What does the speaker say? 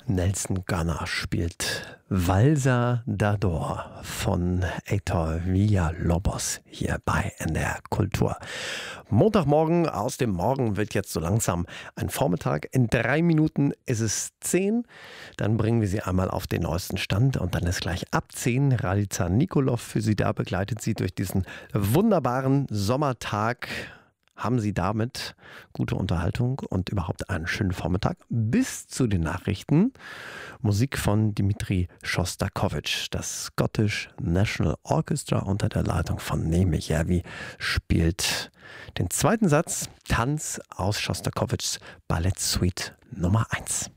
Nelson Gunnar spielt Valsa d'Ador von Heitor Villa-Lobos hier bei NDR Kultur. Montagmorgen, aus dem Morgen wird jetzt so langsam ein Vormittag. In 3 Minuten ist es 10. Dann bringen wir Sie einmal auf den neuesten Stand und dann ist gleich ab 10 Ralica Nikolov für Sie da, begleitet Sie durch diesen wunderbaren Sommertag. Haben Sie damit gute Unterhaltung und überhaupt einen schönen Vormittag bis zu den Nachrichten. Musik von Dmitri Schostakowitsch. Das Scottish National Orchestra unter der Leitung von Neme Järvi spielt den zweiten Satz, Tanz aus Schostakowitschs Ballettsuite Nummer 1.